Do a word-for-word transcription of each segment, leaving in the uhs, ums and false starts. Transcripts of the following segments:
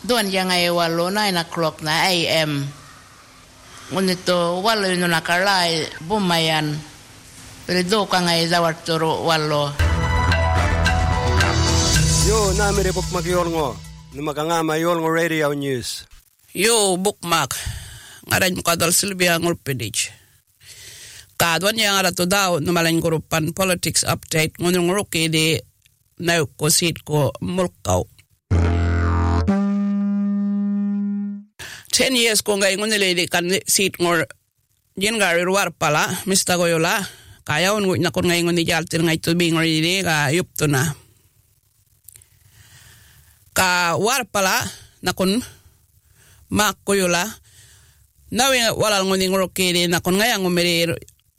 Doon yang ay walo nine o'clock na A M. Ngunito walo yun nakalay bumayan. Pero do ka ngay zawarturo walo. Yo, namire bukmak yol ngo. Numakangama yol ngo radio news. Yo, bukmak. Ngaran mo kadal Silvia Ngurpinich. Kadwan yang ada tu daw numalan grupan politics update ngunung ruki di nau ko sit ko mulkaw. Ten years ko ngay ngunili di kan sit ngor jen gari ruar pala mista goyola kaya un na kon ngay nguni jaltir ngay tubing ngor di ka yup tu na. Ka war pala na kon mak goyola nawi walal nguni ruki di na kon ngay ang umiri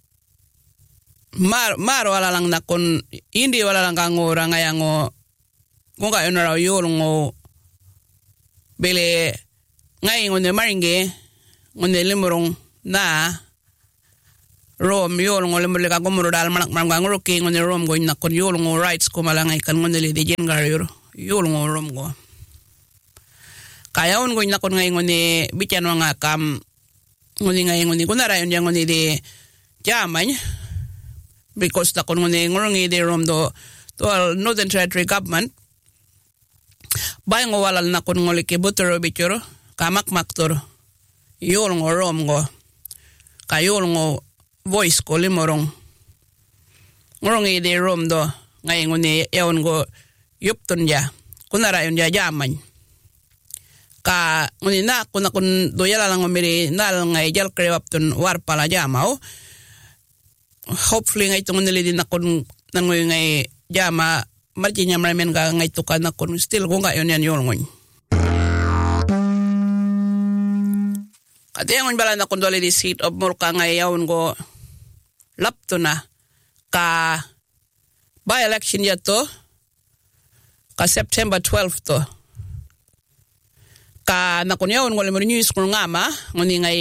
Mar mar wala lang na kun hindi wala lang kang orang ngayang ngo kung kayo na raw yun ngo bili ngayon ngunit maringi ngunit limurong na rom yun ngo limurong ka kumuro dahil manak maram kang ruki ngunit rom ko na kun yun ngo rights ko malangay kan ngunit li di jen garyur yun ngo rom ko kaya un ko na kun ngayon ngunit bityan mga kam ngunit ngayon ngunit kun na rayon dyan ngunit di jaman because the konngone ngorngi de rom do to Northern Territory government bay ngo walal na kon ngoli ke butero bichoro kamak maktor yol ngo rom ngo kayol ngo voice ko limorong ngorngi de rom do ngay ngone eon go yupton ja kunara yon ja jaman ka ngoni na kun kun do yala lang ngomiri nal ngay jal krewapton war pala jamao hopefully ngay tungon nila din akong nangoy ngay jama marji niya maramin ka ngay tukan akong still kung kayo niyan yun ngoy kati yung bala na kung dole di seat of Murka ngay yawon ko lapto na ka by election ya to ka September twelfth to ka nakon yawon ko limon news kung nga ma nguni ngay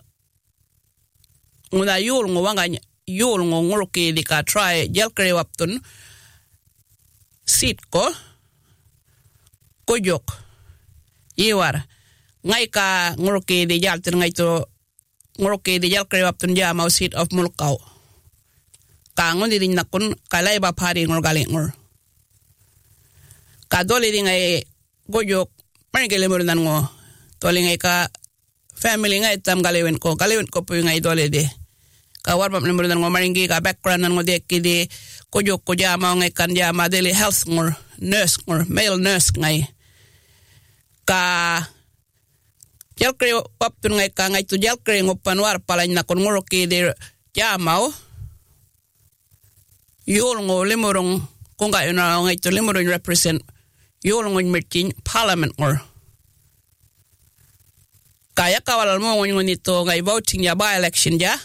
nguna yul ngwanga yul ngo nguruki di ka try jel kre waptun sit ko kojok iwar ngai ka nguruki di jal tin ngai to nguruki di jel kre waptun ja mau sit of mulkaw ka ngon di nakun kalai ba phari ngor gali ngor ka dole di ngai kojok mangele mo nan ngo tole ngai ka family ngai tam galewen ko galewen ko pu ngai dole de ka warba number nan ngomaringi ka background nan ngode kidi kojok ko jama ngai kan jama daily health ngor nurse ngor male nurse ngai ka jalkre waptun ngai ka ngai tu jalkre ngopan war pala na kon ngoro kidi jama yol ngo limorong kung ga yuna ngai tu limorong represent yol ngo mertin parliament ngor kaya kawalal mo ngoni to ngai voting ya by election ja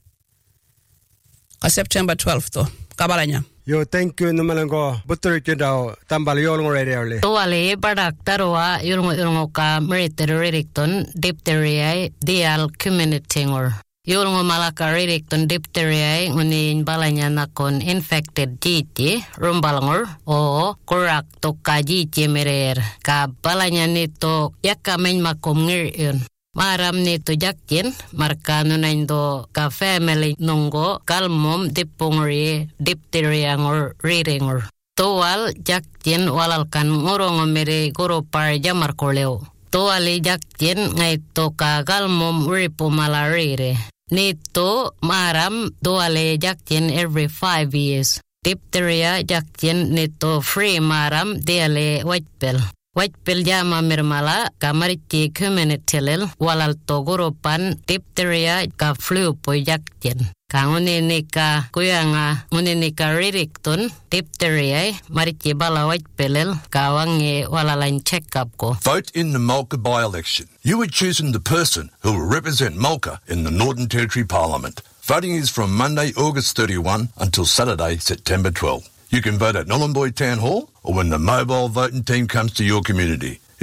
ka September twelfth to kabalanya yo thank you numalango butter kidao tambal yolong radio le to ale badak tarwa yolong yolong ka military recton diphtheria dial community ngor yolong malaka recton diphtheria ngoni balanya nakon infected jiti rumbalangor o korak to kaji merer ka balanya nito yakamen makom ngir Maram nito jakkin markano na indo ka family nunggo kalmom dipungri diphtheria ngor riringor. Tuwal jakkin walal kan ngurong mere guru par jamar koleo. Tuwali jakkin ngay to ka kalmom ripo malarire. Nito maram tuwali jakkin every five years. Diphtheria jakkin nito free maram diale whitepel. Whitepel jama mirmala kamariti community-lil walal togoropan diphtheria ka flu po jaktin. Ka ngunini ka kuyanga ngunini ka ririkton diphtheria mariti bala whitepelil ka wangi walalan check-up ko. Vote in the Mulka by-election. You are choosing the person who will represent Mulka in the Northern Territory Parliament. Voting is from Monday, August thirty-first until Saturday, September twelfth. You can vote at Nhulunbuy Town Hall or when the mobile voting team comes to your community.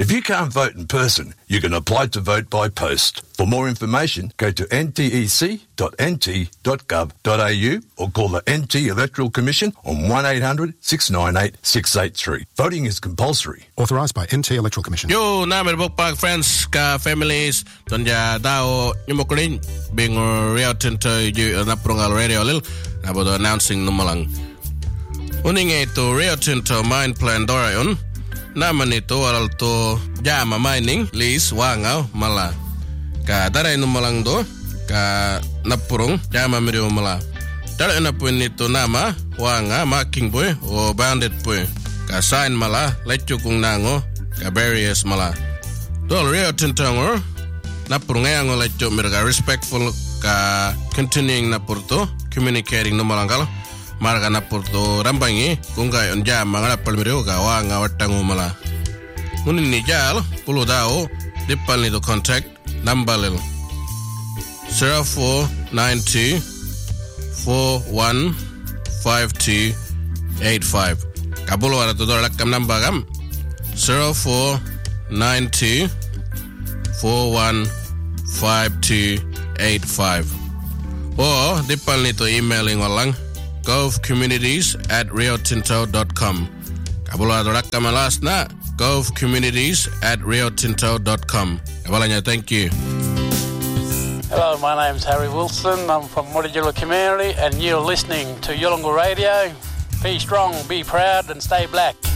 If you can't vote in person, you can apply to vote by post. For more information, go to n t e c dot n t dot gov dot a u or call the N T Electoral Commission on one eight hundred six nine eight six eight three. Voting is compulsory. Authorised by N T Electoral Commission. Yo, namin bukpag friends ka families donja dao nyumukulin bing Rio Tinto yu naprungal radio lil nabodo announcing numalang. Uning ito Rio Tinto mine plan dorayon naman ito aral to jama mining lease wangaw mala ka daray numalang do ka napurong jama mirio mala dala na po nito nama wanga marking boy o bandit boy ka sign mala letyo kung nango ka barriers mala dol Rio Tinto ngor napurong ngayon letyo mirga respectful ka continuing napurto communicating numalangkal marga napurto rambangi kung kayo jama nga napalmirio ka wanga watango mala ngunin ni jal pulo dao dipal nito contact number lil zero four nine two four one five two eight five kabulo ara to dor lakam number gam zero four nine two four one five two eight five o dipal nito emailing walang govcommunities at riotinto dot com kabulo ara lakam last na govcommunities at riotinto dot com kabalanya. Thank you. Hello, my name's Harry Wilson. I'm from Mutijula community and you're listening to Yolngu Radio. Be strong, be proud and stay black.